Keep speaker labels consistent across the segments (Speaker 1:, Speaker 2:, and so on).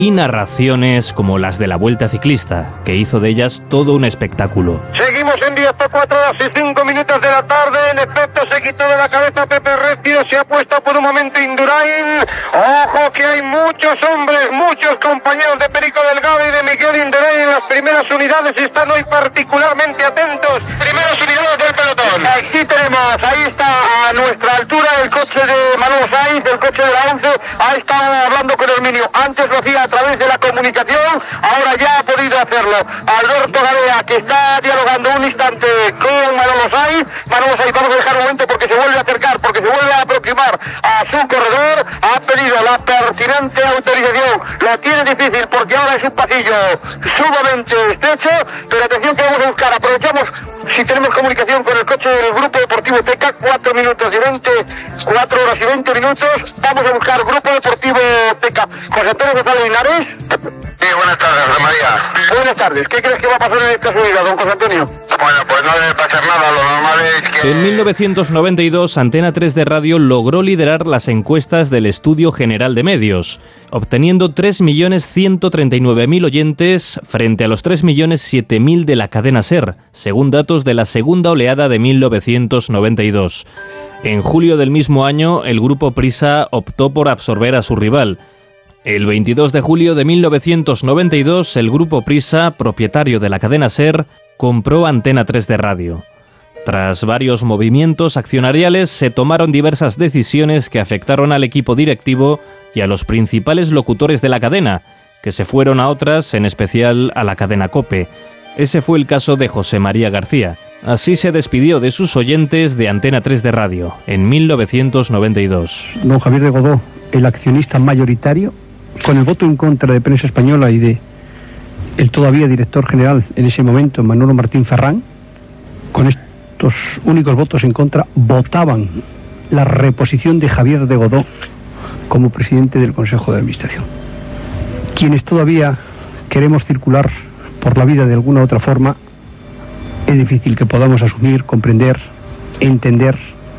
Speaker 1: y narraciones como las de la Vuelta Ciclista, que hizo de ellas todo un espectáculo.
Speaker 2: Seguimos en directo, 4 horas y 5 minutos de la tarde. En efecto, se quitó de la cabeza Pepe Recio, se ha puesto por un momento Indurain. Ojo que hay muchos hombres, muchos compañeros de Perico Delgado y de Miguel Indurain en las primeras unidades. Están hoy particularmente atentos. Primeras unidades del pelotón. Aquí tenemos, ahí está a nuestra altura el coche de Manolo Sainz, el coche de la 11. Ha estado hablando con Herminio. Antes lo hacía a través de la comunicación, ahora ya ha podido hacerlo. Alberto Garea, que está dialogando un instante con Manolo Sainz. Manolo Sainz, vamos a dejar un momento porque se vuelve a acercar, porque se vuelve a aproximar a su corredor. Ha pedido la pertinente autorización. Lo tiene difícil porque ahora es un pasillo sumamente estrecho, pero atención que vamos a buscar. Aprovechamos si tenemos comunicación con el coche del Grupo Deportivo Teca. 4 horas y 20 minutos. Vamos a buscar Grupo Deportivo Teca. José Antonio González Linares.
Speaker 3: Sí, buenas tardes, José María.
Speaker 2: Buenas tardes. ¿Qué crees que va a pasar en esta subida, don José Antonio?
Speaker 3: Bueno, pues no debe pasar nada. Lo normal es que...
Speaker 1: En 1992, Antena 3 de Radio logró liderar las encuestas del Estudio General de Medios, obteniendo 3.139.000 oyentes frente a los 3.007.000 de la cadena SER, según datos de la segunda oleada de 1992. En julio del mismo año, el grupo Prisa optó por absorber a su rival. El 22 de julio de 1992, el grupo Prisa, propietario de la cadena SER, compró Antena 3 de Radio. Tras varios movimientos accionariales, se tomaron diversas decisiones que afectaron al equipo directivo y a los principales locutores de la cadena, que se fueron a otras, en especial a la cadena COPE. Ese fue el caso de José María García. Así se despidió de sus oyentes de Antena 3 de Radio, en 1992.
Speaker 4: Don Javier de Godó, el accionista mayoritario, con el voto en contra de Prensa Española y de el todavía director general en ese momento, Manolo Martín Ferrán, con estos únicos votos en contra, votaban la reposición de Javier de Godó como presidente del Consejo de Administración. Quienes todavía queremos circular por la vida de alguna otra forma, es difícil que podamos asumir, comprender, entender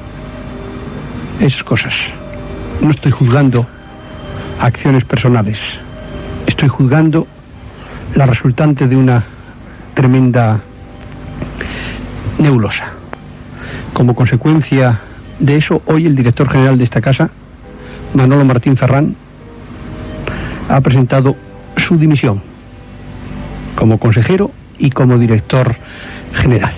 Speaker 4: esas cosas. No estoy juzgando acciones personales, estoy juzgando la resultante de una tremenda nebulosa. Como consecuencia de eso, hoy el director general de esta casa, Manolo Martín Ferrán, ha presentado su dimisión como consejero y como director general.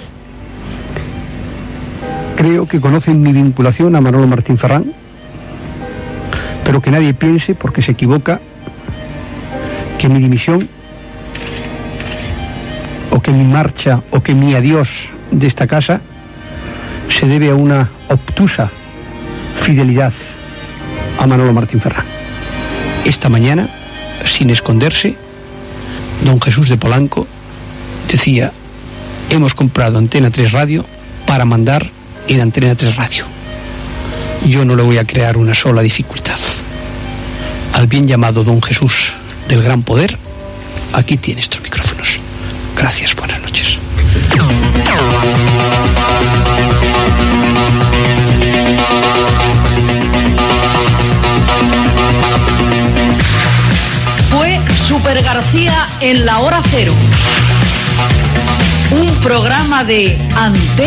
Speaker 4: Creo que conocen mi vinculación a Manolo Martín Ferrán, pero que nadie piense, porque se equivoca, que mi dimisión o que mi marcha o que mi adiós de esta casa se debe a una obtusa fidelidad a Manolo Martín Ferrán. Esta mañana, sin esconderse, don Jesús de Polanco decía: hemos comprado Antena 3 Radio para mandar en Antena 3 Radio. Yo no le voy a crear una sola dificultad. Al bien llamado don Jesús del Gran Poder, aquí tiene estos micrófonos. Gracias, buenas noches.
Speaker 5: Fue Super García en la hora cero. Un programa de Antena